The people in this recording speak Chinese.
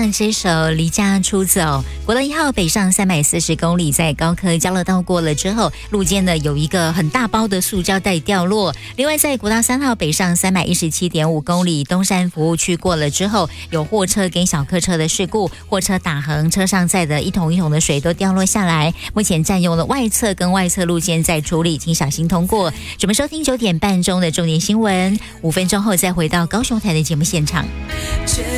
上这首《离家出走》。国道1号北上340公里，在高科交流道过了之后，路肩呢有一个很大包的塑胶袋掉落。另外，在国道3号北上317.5公里，东山服务区过了之后，有货车跟小客车的事故，货车打横，车上载的一桶一桶的水都掉落下来。目前占用了外侧跟外侧路肩在处理，请小心通过。准备收听9点半钟的重点新闻，5分钟后再回到高雄台的节目现场。